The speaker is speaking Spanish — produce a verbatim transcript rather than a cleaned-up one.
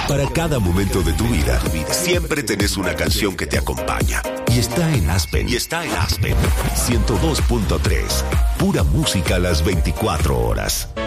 Para cada momento de tu vida, siempre tenés una canción que te acompaña. Y está en Aspen. Y está en Aspen. ciento dos punto tres. Pura música a las veinticuatro horas.